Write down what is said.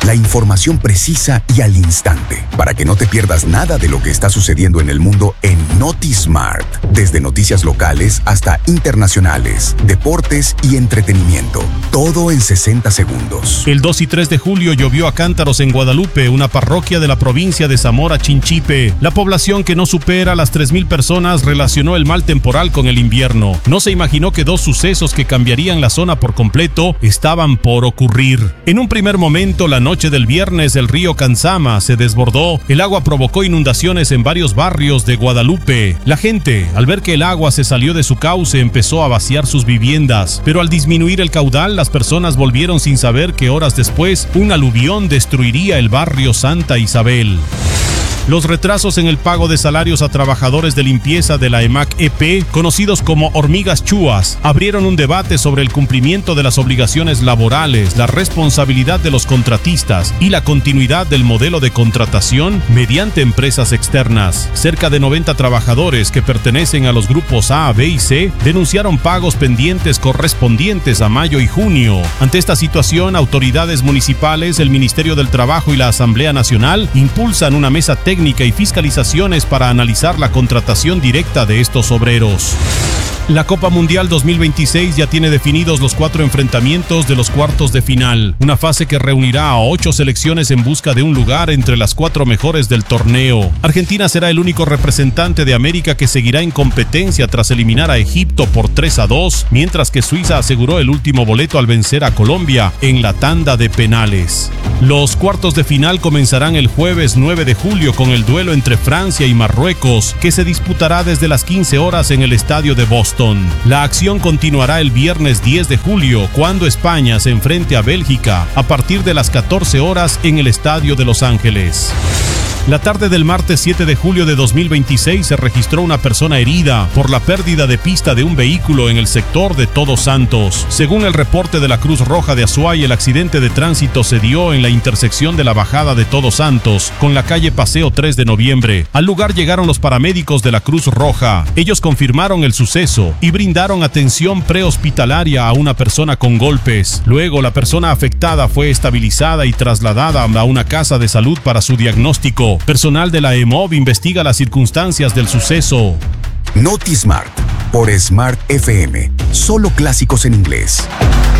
La información precisa y al instante, para que no te pierdas nada de lo que está sucediendo en el mundo en NotiSmart. Desde noticias locales hasta internacionales, deportes y entretenimiento. Todo en 60 segundos. El 2 y 3 de julio llovió a cántaros en Guadalupe, una parroquia de la provincia de Zamora Chinchipe. La población, que no supera las 3,000 personas, relacionó el mal temporal con el invierno. No se imaginó que dos sucesos que cambiarían la zona por completo estaban por ocurrir. En un primer momento, la noche del viernes, el río Canzama se desbordó. El agua provocó inundaciones en varios barrios de Guadalupe. La gente, al ver que el agua se salió de su cauce, empezó a vaciar sus viviendas. Pero al disminuir el caudal, las personas volvieron sin saber que horas después un aluvión destruiría el barrio Santa Isabel. Los retrasos en el pago de salarios a trabajadores de limpieza de la EMAC-EP, conocidos como hormigas chúas, abrieron un debate sobre el cumplimiento de las obligaciones laborales, la responsabilidad de los contratistas y la continuidad del modelo de contratación mediante empresas externas. Cerca de 90 trabajadores que pertenecen a los grupos A, B y C denunciaron pagos pendientes correspondientes a mayo y junio. Ante esta situación, autoridades municipales, el Ministerio del Trabajo y la Asamblea Nacional impulsan una mesa técnica y fiscalizaciones para analizar la contratación directa de estos obreros. La Copa Mundial 2026 ya tiene definidos los 4 enfrentamientos de los cuartos de final, una fase que reunirá a 8 selecciones en busca de un lugar entre las 4 mejores del torneo. Argentina será el único representante de América que seguirá en competencia tras eliminar a Egipto por 3-2, mientras que Suiza aseguró el último boleto al vencer a Colombia en la tanda de penales. Los cuartos de final comenzarán el jueves 9 de julio con el duelo entre Francia y Marruecos, que se disputará desde las 15 horas en el estadio de Boston. La acción continuará el viernes 10 de julio, cuando España se enfrente a Bélgica a partir de las 14 horas en el estadio de Los Ángeles. La tarde del martes 7 de julio de 2026 se registró una persona herida por la pérdida de pista de un vehículo en el sector de Todos Santos. Según el reporte de la Cruz Roja de Azuay, el accidente de tránsito se dio en la intersección de la bajada de Todos Santos con la calle Paseo 3 de Noviembre. Al lugar llegaron los paramédicos de la Cruz Roja. Ellos confirmaron el suceso y brindaron atención prehospitalaria a una persona con golpes. Luego, la persona afectada fue estabilizada y trasladada a una casa de salud para su diagnóstico. Personal de la EMOV investiga las circunstancias del suceso. NotiSmart por Smart FM. Solo clásicos en inglés.